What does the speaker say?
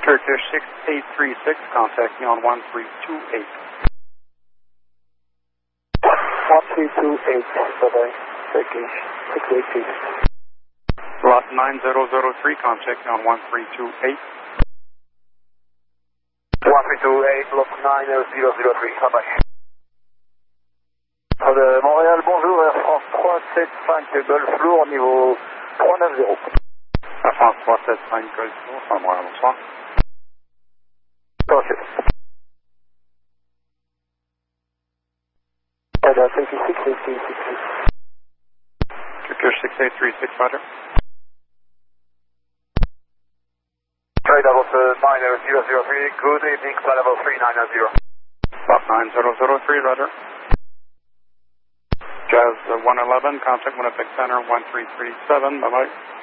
Turkish 6836, contact me on 1328. 1328, bye-bye. Turkish 6836. Lot 9003, contact me on 1328. 1328, bloc 9003, bye-bye. De Montréal, bonjour, Air France 375 Golf Lourd, niveau 390. Air France 375 Golf Lourd, c'est Montréal, bonsoir. Roger. Radar 36, Turkish 6836, roger. Radar 9003, good evening, flight level 3990. Lot 9003, roger. Jazz 111, contact Winnipeg Center 1337, bye-bye.